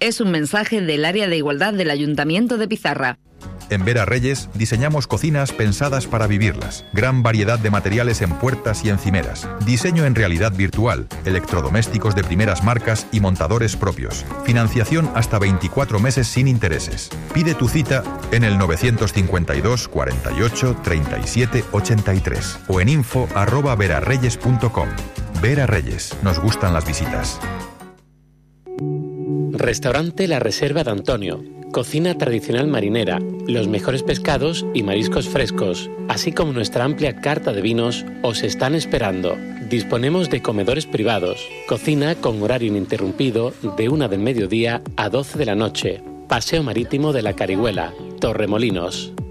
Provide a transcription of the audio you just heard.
Es un mensaje del Área de Igualdad del Ayuntamiento de Pizarra. En Vera Reyes diseñamos cocinas pensadas para vivirlas. Gran variedad de materiales en puertas y encimeras. Diseño en realidad virtual, electrodomésticos de primeras marcas y montadores propios. Financiación hasta 24 meses sin intereses. Pide tu cita en el 952 48 37 83 o en info@verareyes.com. Vera Reyes, nos gustan las visitas. Restaurante La Reserva de Antonio. Cocina tradicional marinera, los mejores pescados y mariscos frescos, así como nuestra amplia carta de vinos, os están esperando. Disponemos de comedores privados, cocina con horario ininterrumpido de 1 del mediodía a 12 de la noche. Paseo Marítimo de la Carihuela, Torremolinos.